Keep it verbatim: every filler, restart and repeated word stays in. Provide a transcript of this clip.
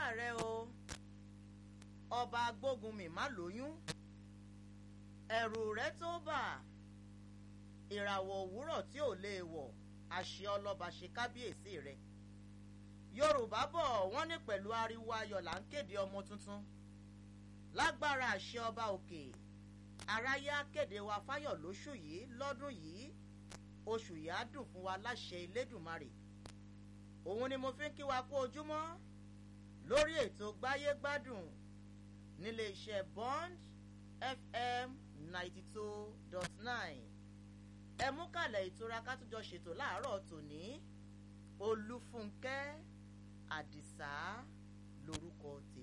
rẹ o ọba Gbógunmì má lóyún ẹ̀rù rẹ tó bà ìràwọ̀ òwúrọ̀ tí ò lè wọ̀ àṣẹ ọlọ́ba ṣe kábíyèsí rẹ. Yorùbá bọ̀ wọ́n ní pẹ̀lú ariwo ayọ̀ là ń kéde ọmọ tuntun lágbára àṣẹ ọba òkè aráyé á kéde wa fáyọ̀ lóṣù yìí lọ́dún yìí oṣù yìí á dùn fún wa láṣẹ Elédùmarè. Òun ni mo fi ń kí wa kú ojúmọ́ lórí ètò gbáyé gbádùn nílé iṣẹ́ Bond F M ninety two dot nine. Ẹ mú kàlẹ̀ ìtura ká tún jọ ṣètò láàárọ̀ tòní. Olúfúnkẹ́ Àdìsá lórúkọ tèmi.